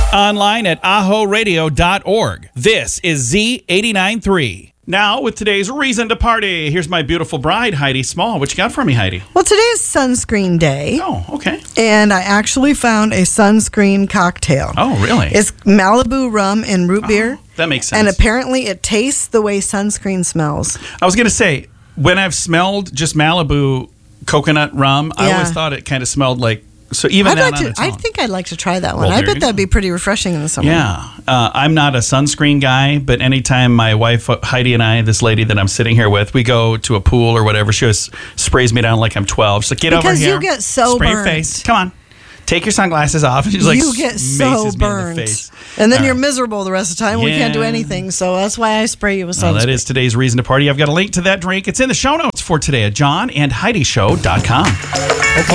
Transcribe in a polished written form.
Online at ahoradio.org. This is Z89.3. Now, with today's reason to party, here's my beautiful bride, Heidi Small. What you got for me, Heidi? Well, today is sunscreen day. Oh, okay. And I actually found a sunscreen cocktail. Oh, really? It's Malibu rum and root beer. That makes sense. And apparently it tastes the way sunscreen smells. I was going to say, when I've smelled just Malibu coconut rum, I always thought it kind of smelled like, so even that on its own. I think I'd like to try that one. Well, I there bet you that'd go. be pretty refreshing in the summer. Yeah. I'm not a sunscreen guy, but anytime my wife, Heidi, and I, this lady that I'm sitting here with, we go to a pool or whatever, she always sprays me down like I'm 12. She's like, get over Because here. you get so spray your burnt. face. Come on. Take your sunglasses off. And she's like, You get so maces me in the burnt. face. And then All you're right. miserable the rest of the time. We can't do Yeah. anything. So that's why I spray you with Well, sunscreen. that is today's reason to party. I've got a link to that drink. It's in the show notes for today at johnandheidishow.com.